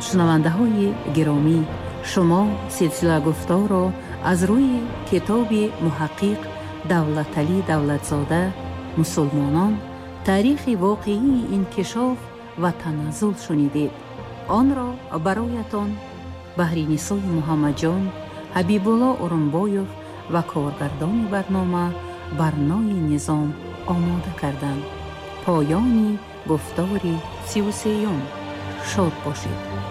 шунавандаҳои гиромӣ, шумо силсила гуфторро аз рӯи китоби муҳаққиқ Давлаталӣ Давлатзода «Мусулмонон. таърихи воқеии инкишоф ва таназзул» шунидед. онро бароятон баҳри Нисои Муҳаммаҷон, Ҳабибулло Урунбоев ва коргардони барнома Барнои Низом омода карданд. поёни гуфтори 33. шод бошед.